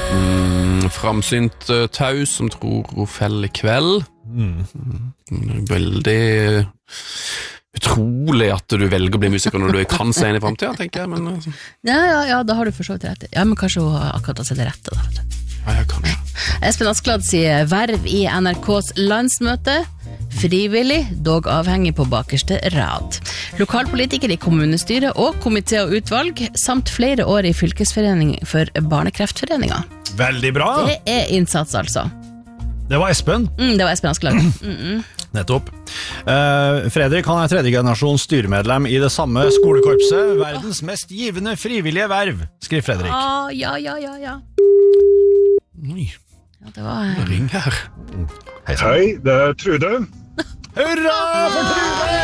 Framsynt taus som tror hun feller I kveld. Veldig utrolig at du velger å bli musiker når du kan se inn I fremtiden, tenker jeg. Men, ja, da har du for så vidt rett. Ja, men kanskje hun akkurat har sett det rette da. Ja, kanskje. Espen Askeladd sier verv I NRKs landsmøte. Frivillig, dog avhengig på bakerste rad. Lokalpolitiker I kommunestyret og komité og utvalg, samt flere år I fylkesforening for Barnekreftforeningen. Veldig bra! Det innsats altså. Det var Espen. Det var Espen Askeladd. Nettopp. Fredrik, han 3. generasjons styremedlem I det samme skolekorpset. Verdens mest givende frivillige verv, skriver Fredrik. Ja. Oi, Ja, det var... ring her. Hei, det Trude. Hurra for Trude!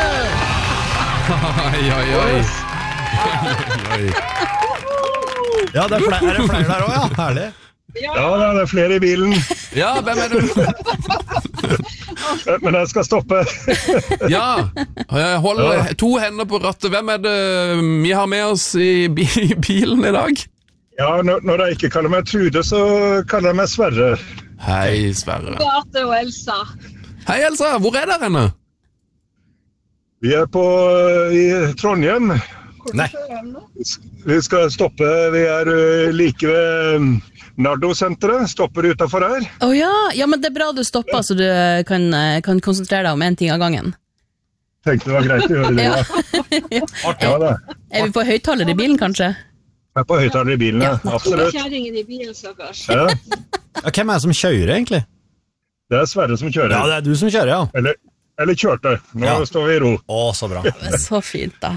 Oi. Ja, det flere der også, ja. Herlig. Ja, det flere I bilen. Ja, hvem du? Men jeg skal stoppe. Ja, hold 2 hender på rattet. Hvem det vi har med oss I bilen I dag? Ja, når jeg ikke kaller meg Trude, så kaller jeg meg Sverre. Hei, Sverre. Beate og Elsa. Hei, Elsa. Hvor dere henne? Vi I Trondheim. Nei. Vi skal stoppe, vi like ved Nardo-senteret, stopper utenfor her. Ja, men det bra du stopper, så du kan konsentrere deg om en ting av gangen. Tenkte det var greit å gjøre det. Ja, da. Vi på høyttaler I bilen, kanskje? Jeg på høyttaler I bilen, ja. Absolutt. Kjæringen I bilen, stakkars. Ja. Hvem det som kjører, egentlig? Det Sverre som kjører. Ja, det du som kjører, ja. Eller kjørte. Nå står vi I ro. Så bra. Så fint da.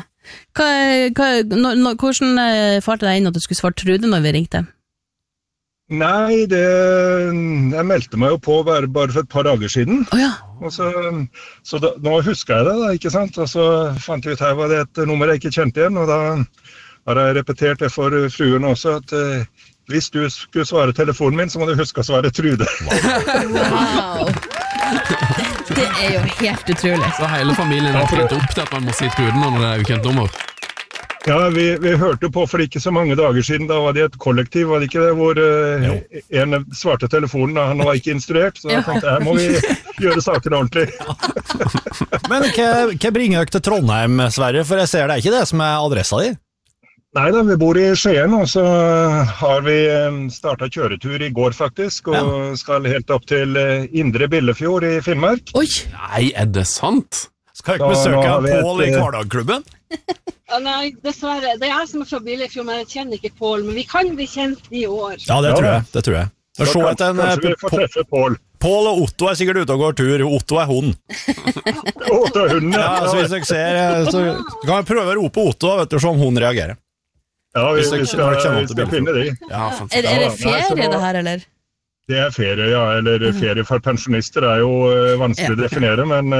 Hvordan farte deg inn at du skulle svare Trude når vi ringte? Nei, jeg meldte meg jo på bare for et par dager siden. Ja. Og så nå husker jeg det da, ikke sant? Og så fant jeg ut her var det et nummer jeg ikke kjente igjen, og da har jeg repetert det for fruen også, at hvis du skulle svare telefonen min, så må du huske å svare Trude. Wow. Det jo helt utrolig. Så hele familien trent opp til at man må si Trude når det ukjent nummer. Ja, vi hørte på for ikke så mange dager siden, da var det et kollektiv, var det ikke det, hvor en svarte telefonen, han var ikke instruert, så jeg tenkte, her må vi gjøre saken ordentlig. Men hva bringer dere til Trondheim, Sverre? For jeg ser det ikke det som adressa di. Neida, vi bor I Skien, og så har vi startet kjøretur I går faktisk, og skal helt opp til Indre Billefjord I Finnmark. Oi! Nei, det sant? Skal dere besøke Pål I Kvardagklubben? Nei, dessverre. Det jeg som fra Billefjord, men jeg kjenner ikke Pål, men vi kan bli kjent I år. Ja, det tror jeg. Kanskje vi får treffe Pål. Pål og Otto sikkert ute og går tur. Otto hund. Otto hunden, ja. Så hvis dere ser, så kan vi prøve å rope Otto, vet du, så om hun reagerer. Ja, vi skal finne de. Ja, det ferie det her, eller? Det ferie, ja, eller ferie for pensjonister jo vanskelig å definere, men...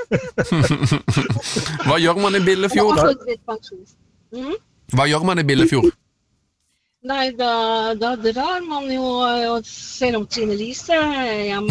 Hva gjør man I Billefjord? Hva gjør man I Billefjord? Nei, da drar man jo og ser om Trine Lise hjemme.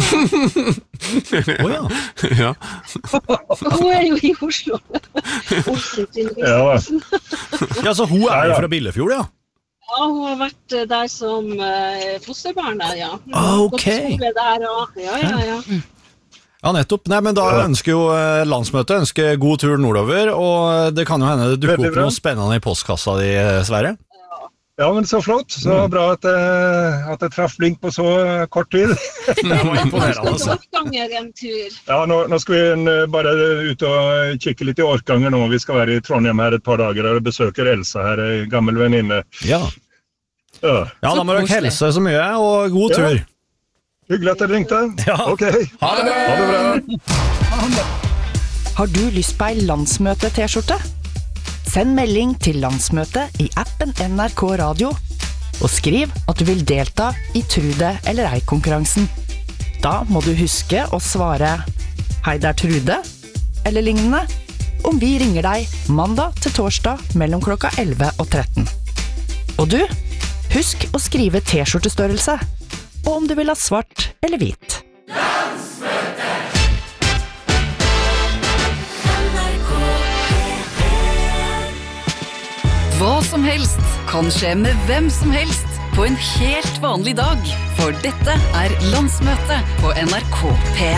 Ja. Hun jo I Oslo. Oslo, Trine Lise. Ja, så hun jo fra Billefjord, ja. Ja, hun har vært der som fosterbarn der, ja. Ok. Ja. Ja, nettopp. Nei, men da ønsker jo landsmøtet god tur nordover, og det kan jo hende det dukker opp noe spennende I postkassa di, Sverre. Ja, men så flott. Så bra at jeg traff blink på så kort tid. Det var imponerende, altså. En tur. Ja, nå skal vi bare ut og kikke litt I Orkanger nå. Vi skal være I Trondheim her et par dager og besøker Elsa her, en gammel venninne. Ja, da må dere helse så mye, og god tur. Hyggelig at dere ringte. Ja. Ok. Ha det bra. Har du lyst på en landsmøte-t-skjorte? Send melding til landsmøtet I appen NRK Radio, og skriv at du vil delta I Trude eller ei-konkurransen. Da må du huske å svare «Hei, det Trude», eller lignende, om vi ringer deg mandag til torsdag mellom klokka 11 og 13. Og du, husk å skrive t-skjortestørrelse, og om du vil ha svart eller hvit. Hva som helst kan skje med hvem som helst på en helt vanlig dag, for dette er landsmøte på NRK P1.